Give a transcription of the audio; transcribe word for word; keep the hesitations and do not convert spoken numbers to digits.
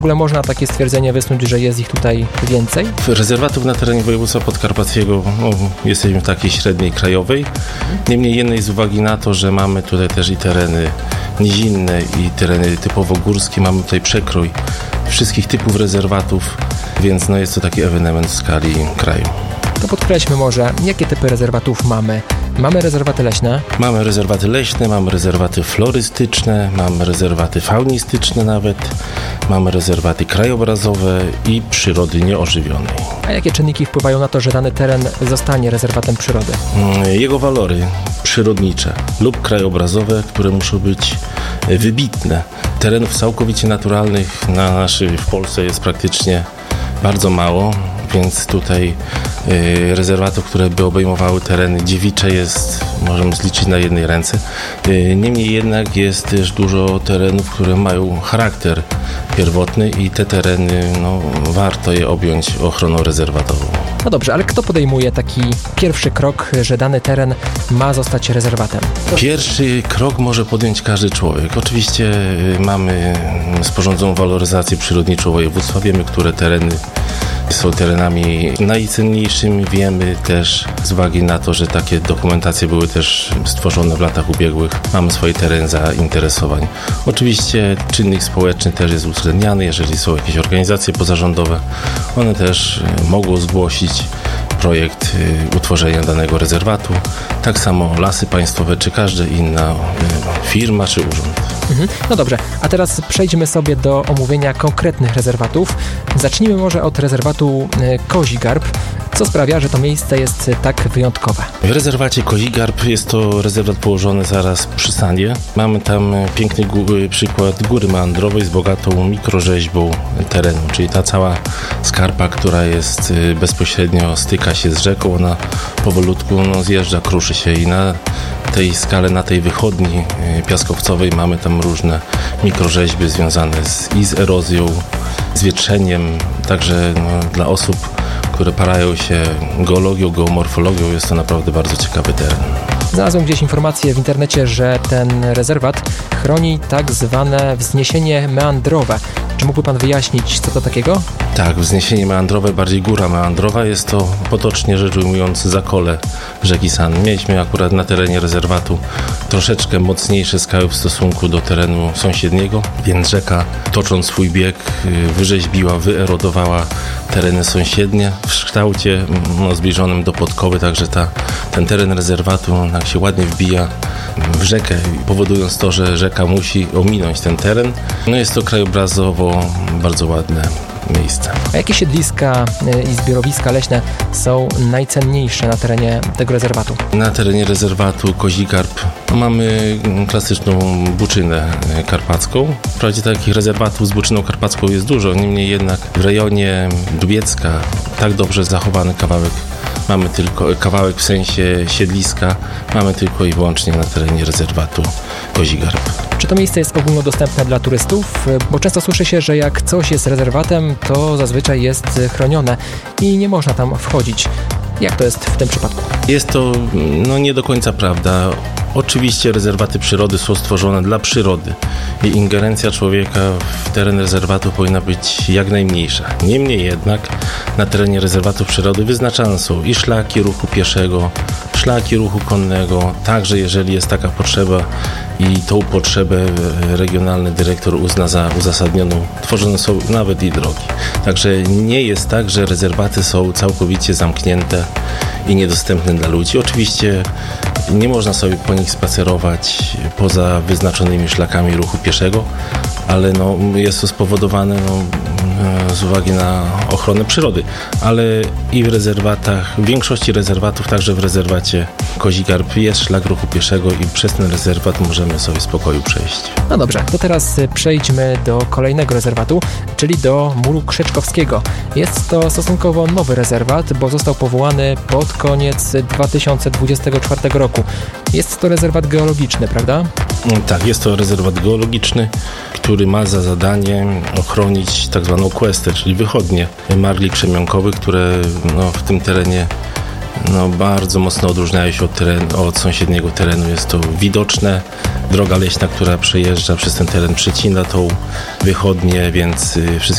W ogóle można takie stwierdzenie wysnuć, że jest ich tutaj więcej? Rezerwatów na terenie województwa podkarpackiego no, jesteśmy w takiej średniej krajowej. Niemniej jednak z uwagi na to, że mamy tutaj też i tereny nizinne i tereny typowo górskie, mamy tutaj przekrój wszystkich typów rezerwatów, więc no, jest to taki ewenement w skali kraju. To podkreślmy może, jakie typy rezerwatów mamy. Mamy rezerwaty leśne. Mamy rezerwaty leśne, mamy rezerwaty florystyczne, mamy rezerwaty faunistyczne nawet, mamy rezerwaty krajobrazowe i przyrody nieożywionej. A jakie czynniki wpływają na to, że dany teren zostanie rezerwatem przyrody? Jego walory przyrodnicze lub krajobrazowe, które muszą być wybitne. Terenów całkowicie naturalnych na naszej w Polsce jest praktycznie bardzo mało, więc tutaj y, rezerwatów, które by obejmowały tereny dziewicze jest, możemy zliczyć na jednej ręce. Y, niemniej jednak jest też dużo terenów, które mają charakter pierwotny i te tereny, no, warto je objąć ochroną rezerwatową. No dobrze, ale kto podejmuje taki pierwszy krok, że dany teren ma zostać rezerwatem? Pierwszy krok może podjąć każdy człowiek. Oczywiście y, mamy sporządzoną waloryzację przyrodniczą województwa, wiemy, które tereny są terenami najcenniejszymi. Wiemy też z uwagi na to, że takie dokumentacje były też stworzone w latach ubiegłych. Mamy swoje tereny zainteresowań. Oczywiście czynnik społeczny też jest uwzględniany. Jeżeli są jakieś organizacje pozarządowe, one też mogą zgłosić projekt utworzenia danego rezerwatu. Tak samo Lasy Państwowe, czy każda inna firma, czy urząd. Mhm. No dobrze, a teraz przejdźmy sobie do omówienia konkretnych rezerwatów. Zacznijmy może od rezerwatu Kozi Garb. Co sprawia, że to miejsce jest tak wyjątkowe? W rezerwacie Kozi Garb jest to rezerwat położony zaraz przy Sandzie. Mamy tam piękny gó- przykład góry meandrowej z bogatą mikrorzeźbą terenu, czyli ta cała skarpa, która jest bezpośrednio styka się z rzeką, ona powolutku no, zjeżdża, kruszy się i na tej skale, na tej wychodni piaskowcowej mamy tam różne mikrorzeźby związane z, i z erozją, z wietrzeniem, także no, dla osób, które parają się geologią, geomorfologią, jest to naprawdę bardzo ciekawy teren. Znalazłem gdzieś informację w internecie, że ten rezerwat chroni tak zwane wzniesienie meandrowe. Czy mógłby Pan wyjaśnić, co to takiego? Tak, wzniesienie meandrowe, bardziej góra meandrowa, jest to potocznie rzecz ujmując zakole rzeki San. Mieliśmy akurat na terenie rezerwatu troszeczkę mocniejsze skały w stosunku do terenu sąsiedniego, więc rzeka, tocząc swój bieg, wyrzeźbiła, wyerodowała tereny sąsiednie w kształcie no, zbliżonym do podkowy, także ta, ten teren rezerwatu jak się ładnie wbija w rzekę, powodując to, że rzeka musi ominąć ten teren. No jest to krajobrazowo bardzo ładne miejsce. A jakie siedliska i zbiorowiska leśne są najcenniejsze na terenie tego rezerwatu? Na terenie rezerwatu Kozi Garb mamy klasyczną buczynę karpacką. Wprawdzie takich rezerwatów z buczyną karpacką jest dużo, niemniej jednak w rejonie Dubiecka tak dobrze zachowany kawałek mamy tylko, kawałek w sensie siedliska, mamy tylko i wyłącznie na terenie rezerwatu Kozi Garb. Czy to miejsce jest ogólnodostępne dla turystów? Bo często słyszy się, że jak coś jest rezerwatem, to zazwyczaj jest chronione i nie można tam wchodzić. Jak to jest w tym przypadku? Jest to no, nie do końca prawda. Oczywiście rezerwaty przyrody są stworzone dla przyrody i ingerencja człowieka w teren rezerwatu powinna być jak najmniejsza. Niemniej jednak na terenie rezerwatu przyrody wyznaczane są i szlaki ruchu pieszego, szlaki ruchu konnego, także jeżeli jest taka potrzeba i tą potrzebę regionalny dyrektor uzna za uzasadnioną, tworzone są nawet i drogi. Także nie jest tak, że rezerwaty są całkowicie zamknięte i niedostępne dla ludzi. Oczywiście nie można sobie po nich spacerować poza wyznaczonymi szlakami ruchu pieszego, ale no, jest to spowodowane no, z uwagi na ochronę przyrody. Ale i w rezerwatach, w większości rezerwatów, także w rezerwacie Kozi Garb jest szlak ruchu pieszego i przez ten rezerwat możemy sobie w spokoju przejść. No dobrze, to teraz przejdźmy do kolejnego rezerwatu, czyli do Muru Krzeczkowskiego. Jest to stosunkowo nowy rezerwat, bo został powołany pod koniec dwa tysiące dwudziestego czwartego roku. Jest to rezerwat geologiczny, prawda? Tak, jest to rezerwat geologiczny, który ma za zadanie ochronić tak zwaną questę, czyli wychodnie marli krzemionkowych, które no, w tym terenie no, bardzo mocno odróżniają się od, teren, od sąsiedniego terenu. Jest to widoczne. Droga leśna, która przejeżdża przez ten teren, przecina tą wychodnię, więc wszystkie